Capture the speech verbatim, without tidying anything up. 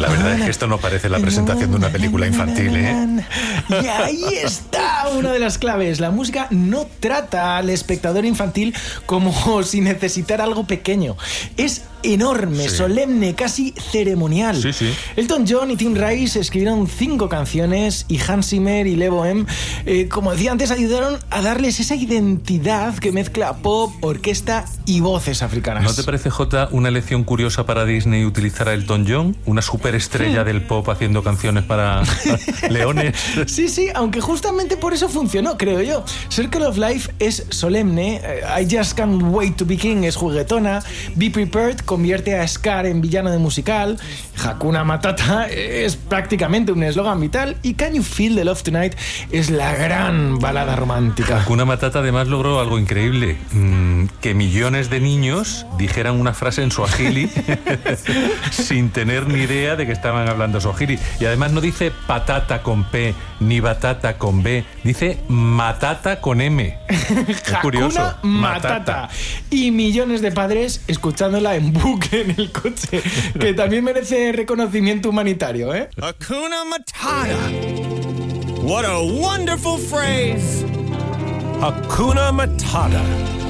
La verdad es que esto no parece la presentación de una película infantil, ¿eh? Y ahí está una de las claves. La música no trata al espectador infantil como si necesitara algo pequeño. Es enorme, sí. solemne, casi ceremonial. Sí, sí. Elton John y Tim Rice escribieron cinco canciones y Hans Zimmer y Le Bohème, eh, como decía antes, ayudaron a darles esa identidad que mezcla pop, orquesta y voces africanas. ¿No te parece, Jota, una elección curiosa para Disney utilizar a Elton John, una superestrella del pop haciendo canciones para leones? Sí, sí, aunque justamente por eso funcionó, creo yo. Circle of Life es solemne, I Just Can't Wait to Be King es juguetona, Be Prepared convierte a Scar en villano de musical, Hakuna Matata es prácticamente un eslogan vital y Can You Feel the Love Tonight es la gran balada romántica. Hakuna Matata además logró algo increíble, mmm, que millones de niños dijeran una frase en suajili sin tener ni idea de que estaban hablando suajili. Y además no dice patata con P ni batata con B, dice matata con M. Es curioso. Hakuna Matata. Matata. Y millones de padres escuchándola en bucle en el coche, que también merece reconocimiento humanitario, ¿eh? Hakuna Matata. What a wonderful phrase. Hakuna Matata.